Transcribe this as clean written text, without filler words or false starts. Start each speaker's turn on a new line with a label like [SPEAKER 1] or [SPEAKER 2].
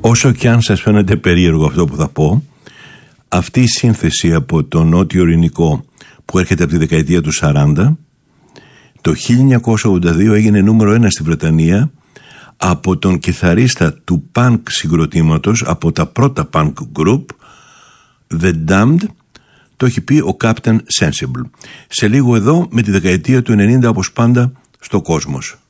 [SPEAKER 1] Όσο και αν σας φαίνεται περίεργο αυτό που θα πω, αυτή η σύνθεση από το νότιο ειρηνικό που έρχεται από τη δεκαετία του 40, το 1982 έγινε νούμερο 1 στη Βρετανία από τον κιθαρίστα του punk συγκροτήματος, από τα πρώτα punk group, The Damned. Το έχει πει ο Captain Sensible. Σε λίγο εδώ με τη δεκαετία του 90, όπως πάντα, στο Κόσμος.